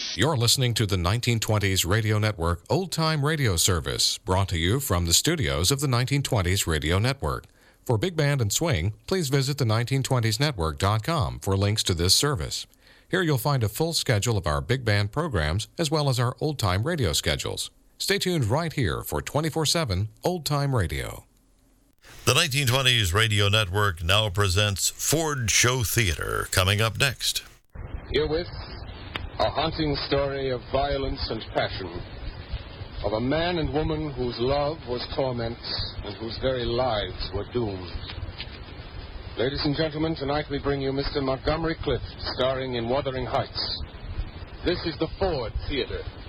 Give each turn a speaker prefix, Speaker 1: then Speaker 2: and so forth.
Speaker 1: You're listening to the 1920s Radio Network Old Time Radio Service, brought to you from the studios of the 1920s Radio Network. For Big Band and Swing, please visit the 1920snetwork.com for links to this service. Here you'll find a full schedule of our big band programs as well as our old-time radio schedules. Stay tuned right here for 24/7 old-time radio.
Speaker 2: The 1920s Radio Network now presents Ford Show Theater, coming up next.
Speaker 3: Herewith, a haunting story of violence and passion, of a man and woman whose love was torment and whose very lives were doomed. Ladies and gentlemen, tonight we bring you Mr. Montgomery Clift, starring in Wuthering Heights. This is the Ford Theater.